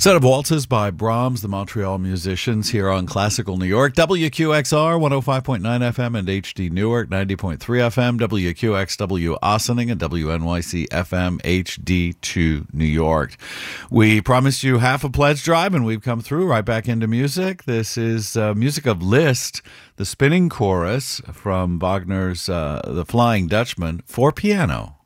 Set of waltzes by Brahms, the Montreal musicians, here on Classical New York. WQXR 105.9 FM and HD Newark 90.3 FM, WQXW Ossining and WNYC FM HD2 New York. We promised you half a pledge drive, and we've come through right back into music. This is music of Liszt, the spinning chorus from Wagner's The Flying Dutchman for piano.